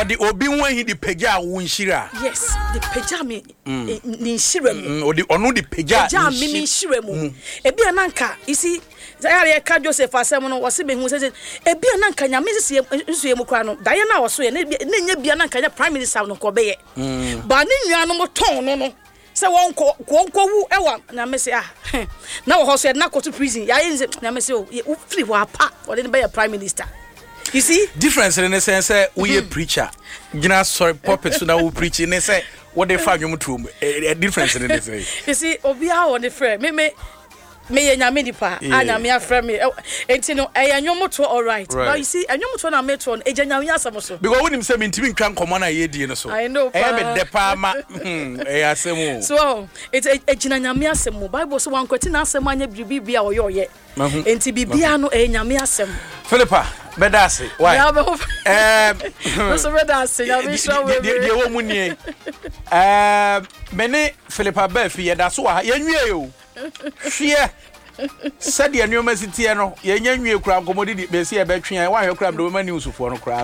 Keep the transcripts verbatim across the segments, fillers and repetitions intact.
or the obi when he the peja wunshira. Yes, the peja me ni shira mu. Or the onu the peja. Peja me me shira mu. Ebi ananka, you see, Zayare ka Joseph asem no wose be hu say ebi ananka nya me se nsu ye mu kra no. Da ye na woso ye na nya bi ananka nya prime minister no ko be ye. Ba ni nua no mo ton no no. Se won ko won ko wu ewa na me say ah. Na wo ho so na ko to prison. Ya ye na me say o free wa pa. Or the be prime minister. You see? Difference in the sense that we a preacher. You know, sorry, puppet, so now we preach in the say what they find you to a difference in the say. You see, Obia on the friend, me me me and Yamidipa, and I'm friend me. And you know, I am your motor all right. But you see, I know motor na metro on a general yasamoso. Because when him say me to can come on a year, so I know. I am a department. So it's a general yasamo. Bible so one question answer manya bibia or your yet. And to be biano a yamiasem. Philippa. Bedasi, why? Um, what's a bedasi? The woman here. Um, many Philippa Belfi, that's why you fear. Said the university, and you knew crab commodity, they see a battery. I want your crab, the woman news for no crash.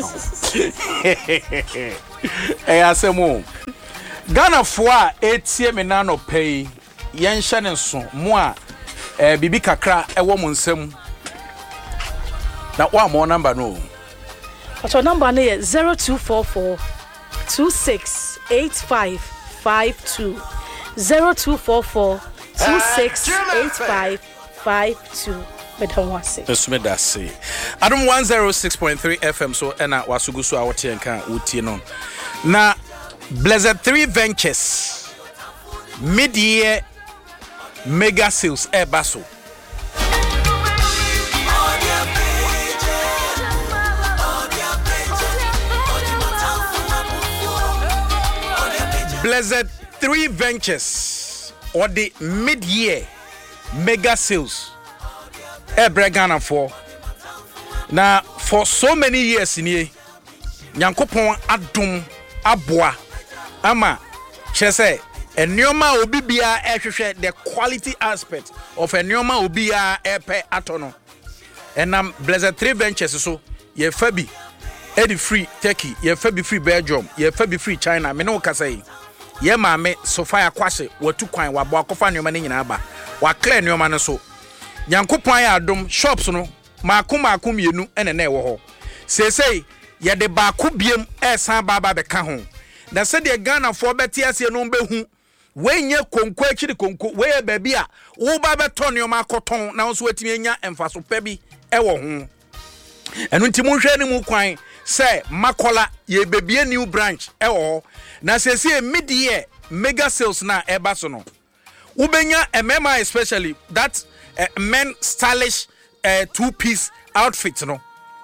I say more. Ghana for eight years, and none of pay. Yan Shannon son, moi, Bibi Kakra, a woman's some. Now one more number no. What's your number is zero two four four two six eight five five two zero two four four two six eight five five two. But don't want to say. Just me that say. I don't one zero six point three F M so ena wasugu so awoti enka uti no. Na Blessed three Ventures mid-year mega sales e baso. Blessed three Ventures or the mid-year mega sales e Ghana for now for so many years in here Nyankopon adom aboa ama chese enioma obi bia ehwehwe the quality aspect of enioma obi a epe atono enam Blessed three Ventures so ye fabi edi free Turkey ye fabi free Belgium ye fabi free China me no kasai ye maame Sofia Kwase watu kwan wabo akofa nioma ne nyina ba wa clear nioma no so Nyankopon ya adom shops no maako maako mienu ene na ewo ho sesei ye de baako biem esan baba be ka ho na se de Ghana for beti ase no be hu wenye konko akiri konko we ba bi a wo ba be ton nioma akoton na so atimi anya emfaso pa bi ewo ho enu nti mo hwe ni mu kwan se makola ye bebie new branch ewo na sesi mid-year mega sales na eba so no ubenya emema especially that uh, men stylish uh, two piece outfit no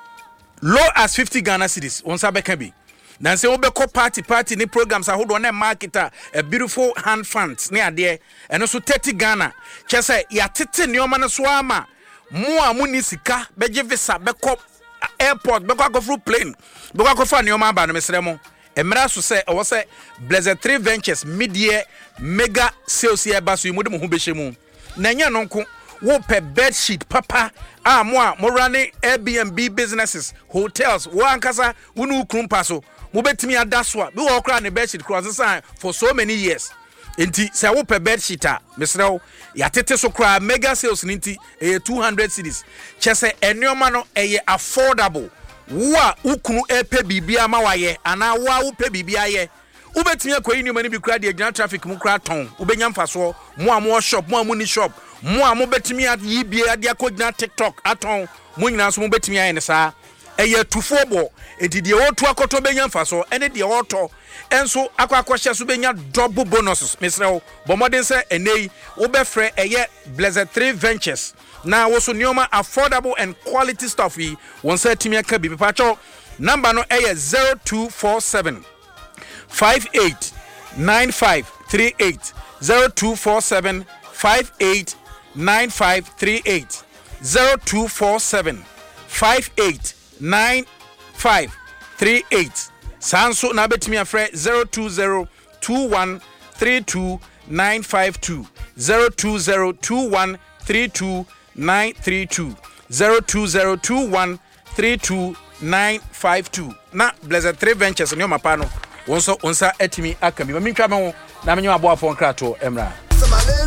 low as fifty Ghana cedis once abeka bi na se obeko party party ni programs ahodo na marketer a beautiful hand fans ne ade eno so thirty Ghana chese ya tete neoma no so ama mo amuni sika beje visa beko airport beko akofru plane beko akofa neoma aba no mesremo emra so say o say Blessed three Ventures mid-year mega sales year baso yimu de mo hu behemu na nya no nko wo pe bed sheet papa ah mo a mo run Airbnb businesses hotels wo ankasa wonu krumpa so mo betimi adaso a bi wo kra ne bed sheet cross sign for so many years enti say wo pe bed sheet a mesrew ya tete so kra mega sales ninti e two hundred cedis chese enioma no e affordable wa ukunu epe bibia ma waye ana wa upe bibia ye ubetimi akoyi ni mani bi kra de agina traffic mu kra ton ubenya mfaso mo amo shop mo amo ni shop mo amo betimi yi bia de akogina TikTok aton mo nyina so mo betimi aye ne sa eye tufo bo edide wotu akoto benya mfaso ene de woto enso akwa akohye so benya double bonuses mesrew bo modern say enei wo be frɛ eye Blessed three Ventures na wo so nioma affordable and quality stuff yi won say timi aka bi pacho number no eye zero two four seven five eight nine five three eight zero two four seven five eight nine five three eight zero two four seven five eight nine five three eight sanso na betimi afre zero two zero two one three two nine five two zero two zero two one three two nine three two zero two zero two one three two nine five two. Na Blessed three Ventures ne omapa no. Wonso onsa atimi aka mi. Ma mentwa me ho na menyo aboafo nkrato emra.